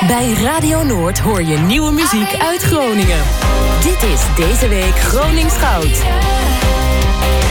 Bij Radio Noord hoor je nieuwe muziek uit Groningen. Dit is deze week Gronings Goud.